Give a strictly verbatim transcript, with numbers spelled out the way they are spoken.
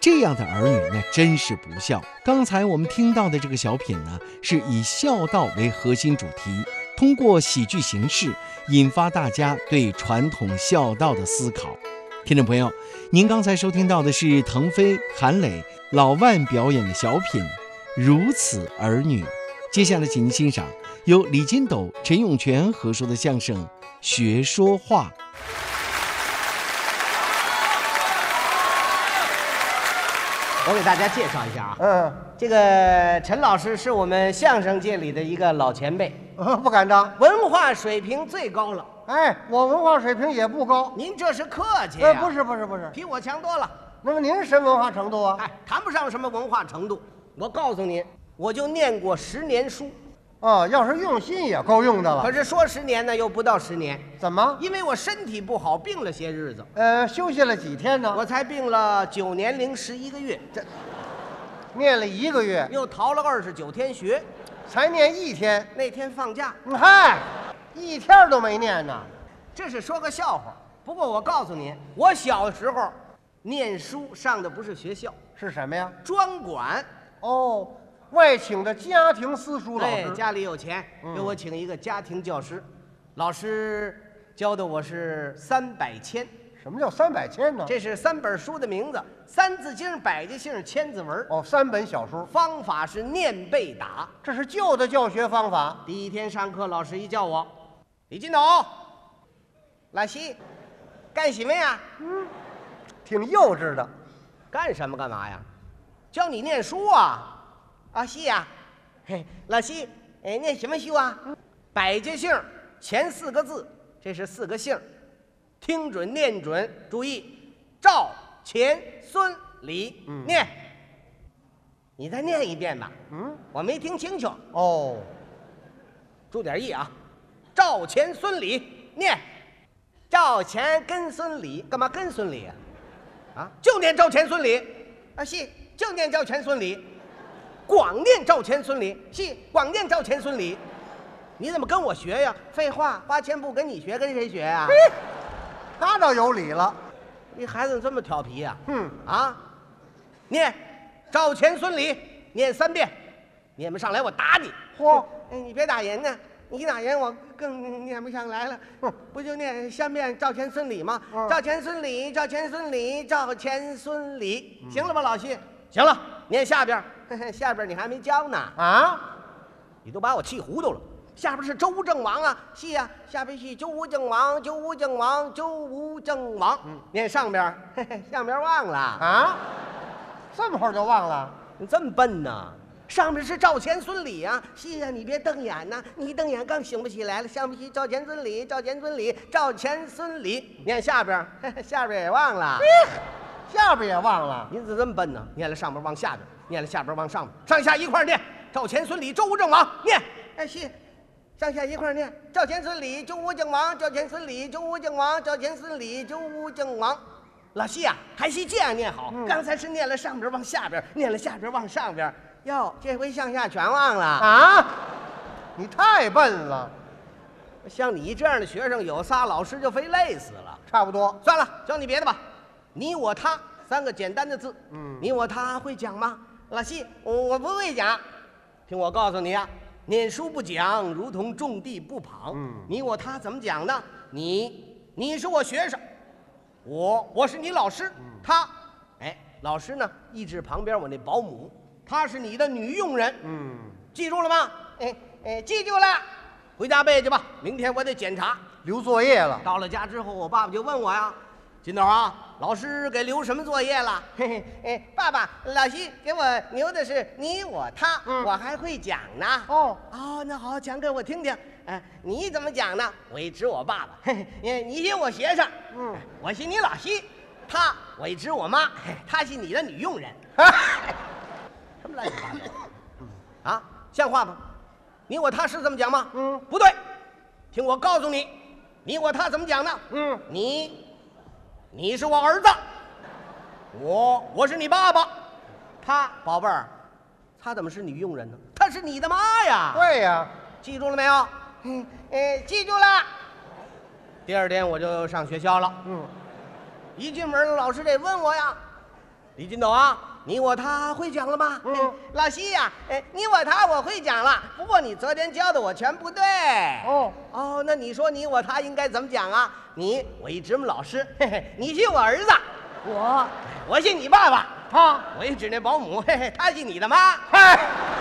这样的儿女那真是不孝。刚才我们听到的这个小品呢，是以孝道为核心主题，通过喜剧形式引发大家对传统孝道的思考。听众朋友，您刚才收听到的是腾飞、韩磊、老万表演的小品《如此儿女》。接下来请您欣赏由李金斗、陈永泉合说的相声《学说话》。 我给大家介绍一下啊， 嗯， 这个陈老师是我们相声界里的一个老前辈， 呃不敢当。 文化水平最高了。 哎，我文化水平也不高。 您这是客气呃， 呀、 不是不是不是。 比我强多了。 那么您什么文化程度啊？ 哎，谈不上什么文化程度。我告诉您，我就念过十年书， 哦，要是用心也够用的了。 可是说十年呢，又不到十年， 怎么？ 因为我身体不好，病了些日子， 呃，休息了几天呢？ 我才病了九年零十一个月，这念了一个月， 又逃了二十九天学。 才念一天。 那天放假， 嗨，一天都没念呢。 这是说个笑话。不过我告诉您，我小时候念书上的不是学校， 是什么呀？ 专管。 哦，外请的家庭私塾老哎， 师。 家里有钱， 嗯给我请一个家庭教师，老师教的我是三百千。 什么叫三百千呢？ 这是三本书的名字，三字经、百家姓、千字文。 哦，三本小书。 方法是念背打。 这是旧的教学方法。 第一天上课，老师一叫我，李金斗，老西，干什么呀？ 嗯，挺幼稚的。 干什么干嘛呀？教你念书啊！啊，西呀、嘿，老西，哎，念什么书啊？百家姓前四个字，这是四个姓，听准念准，注意，赵、钱、孙、李， 嗯念。你再念一遍吧。 嗯， 我没听清楚， 哦， 注点意啊。赵、钱、孙、李，念。赵钱跟孙李，干嘛跟孙李啊？啊，就念赵钱孙李。啊，是，就念赵钱孙李。光念赵钱孙李，是光念赵钱孙李。你怎么跟我学呀？废话，八千不跟你学，跟谁学呀？ 那倒有理了。 你孩子这么调皮呀、 嗯， 啊？念赵钱孙李，念三遍，念不上来我打你。 嚯， 哎，你别打人呢，你一打人我更念不上来了。 哼不就念三遍赵钱孙李吗？ 嗯赵钱孙李，赵钱孙李，赵钱孙李，行了吧，老徐？行了，念下边，嘿嘿下边你还没教呢， 啊， 你都把我气糊涂了。下边是周武郑王啊，是呀、下边是周武郑王，周武郑王，周武郑王。 嗯念上边，嘿嘿，上边忘了。 啊，这么会儿就忘了？ 你这么笨呢？上面是赵钱孙李啊，是啊，你别瞪眼呐，你一瞪眼更想不起来了。上面是赵钱孙李，赵钱孙李，赵钱孙李。念下边，嘿嘿下边也忘了。 下边也忘了。 您怎么这么笨呢？念了上边往下边，念了下边往上边，上下一块儿念。赵钱孙李，周武郑王，念。哎，是，上下一块儿念。赵钱孙李，周武郑王，赵钱孙李，周武郑王，赵钱孙李，周武郑王。老西呀、还是这样念好。 嗯刚才是念了上边往下边，念了下边往上边。哟，这回上下全忘了。 啊，你太笨了。 像你这样的学生，有仨老师就非累死了。 差不多。 算了，教你别的吧。你我他三个简单的字。 嗯你我他会讲吗？老西，我我不会讲。听我告诉你啊，念书不讲，如同种地不跑。 嗯你我他怎么讲呢？你你是我学生，我我是你老师，他，哎，老师呢，一指旁边我那保姆，她是你的女佣人。 嗯， 记住了吗？哎哎，记住了。回家背去吧，明天我得检查。 留作业了。 到了家之后，我爸爸就问我呀：“金斗啊，老师给留什么作业了？”嘿嘿，哎，爸爸，老师给我留的是你我他， 嗯我还会讲呢。 哦， 哦，那好，讲给我听听。哎，你怎么讲呢？我一指我爸爸，嘿嘿，你你是我学生， 嗯， 我是你老师，他我一指我妈，嘿她是你的女佣人。什么乱七八糟的啊？像话吗？你我他是这么讲吗？ 嗯， 不对，听我告诉你，你我他怎么讲呢？ 嗯， 你，你是我儿子，我我是你爸爸，他宝贝儿，他怎么是女佣人呢？她是你的妈呀！ 对呀。 记住了没有？嗯，呃，记住了。第二天我就上学校了。 嗯， 一进门，老师得问我呀， 李金斗啊，你我他会讲了吗？ 嗯， 老西呀、哎，你我他我会讲了，不过你昨天教的我全不对。 哦哦，那你说你我他应该怎么讲啊？你我一直母老师，嘿嘿，你信我儿子， 我我信你爸爸， 他我一指那保姆，嘿嘿，他信你的妈。 嗨。